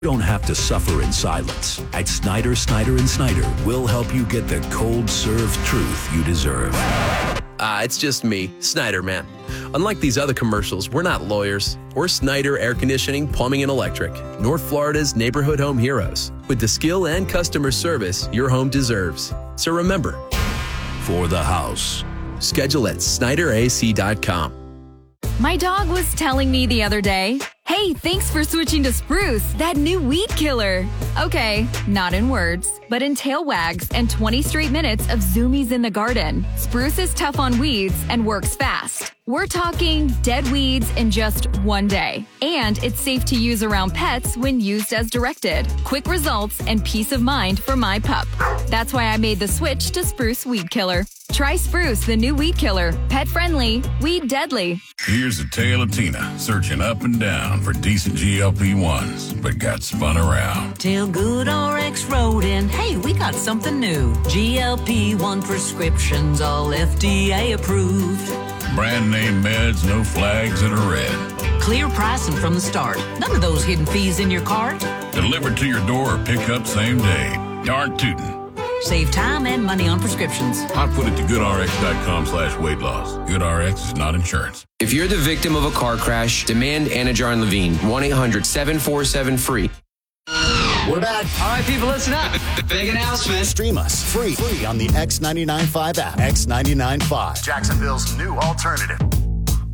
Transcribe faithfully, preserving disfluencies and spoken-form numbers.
You don't have to suffer in silence. At Snyder, Snyder and Snyder, we'll help you get the cold served truth you deserve. Ah, uh, it's just me, Snyder Man. Unlike these other commercials, we're not lawyers. We're Snyder Air Conditioning, Plumbing, and Electric, North Florida's neighborhood home heroes, with the skill and customer service your home deserves. So remember, for the house, schedule at Snyder A C dot com. My dog was telling me the other day, "Hey, thanks for switching to Spruce, that new weed killer." Okay, not in words, but in tail wags and twenty straight minutes of zoomies in the garden. Spruce is tough on weeds and works fast. We're talking dead weeds in just one day. And it's safe to use around pets when used as directed. Quick results and peace of mind for my pup. That's why I made the switch to Spruce Weed Killer. Try Spruce, the new weed killer. Pet friendly, weed deadly. Here's a tale of Tina searching up and down for decent G L P ones, but got spun around. Till GoodRx wrote in, "Hey, we got something new. G L P one prescriptions, all F D A approved. Brand name meds, no flags that are red. Clear pricing from the start. None of those hidden fees in your cart. Delivered to your door or pick up same day. Darn tootin'. Save time and money on prescriptions. I put it to GoodRx.com slash weight loss. GoodRx is not insurance. If you're the victim of a car crash, demand Anajar and Levine. one eight hundred seven four seven free. We're back. All right, people, listen up. Big announcement. Stream us free, free on the X ninety-nine point five app. X ninety-nine point five. Jacksonville's new alternative.